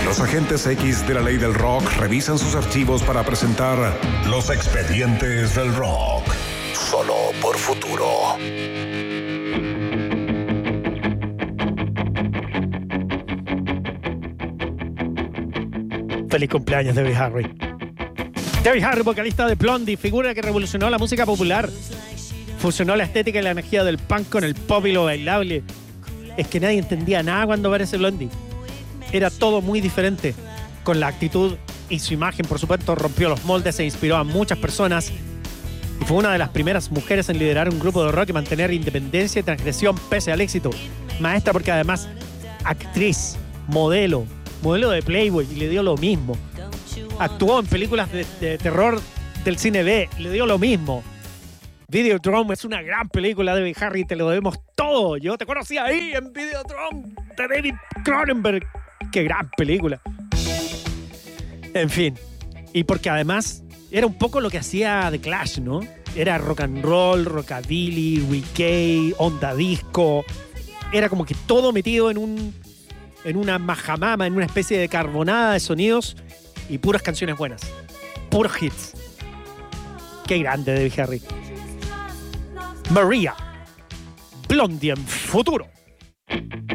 Los agentes X de la ley del rock revisan sus archivos para presentar Los Expedientes del Rock. Solo por Futuro. Feliz cumpleaños, Debbie Harry. Debbie Harry, vocalista de Blondie, figura que revolucionó la música popular. Fusionó la estética y la energía del punk con el pop y lo bailable. Es que nadie entendía nada cuando aparece Blondie. Era todo muy diferente. Con la actitud y su imagen, por supuesto, rompió los moldes e inspiró a muchas personas. Y fue una de las primeras mujeres en liderar un grupo de rock y mantener independencia y transgresión pese al éxito. Maestra porque además actriz, modelo de Playboy, y le dio lo mismo. Actuó en películas de terror del cine B, le dio lo mismo. Videodrome es una gran película de Debbie Harry, te lo debemos todo. Yo te conocí ahí en Videodrome de David Cronenberg. Qué gran película. En fin, y porque además era un poco lo que hacía The Clash, ¿no? Era rock and roll, rockabilly, reggae, onda disco. Era como que todo metido en una majamama, en una especie de carbonada de sonidos y puras canciones buenas. Puros hits. Qué grande Debbie Harry. María, Blondie en Futuro.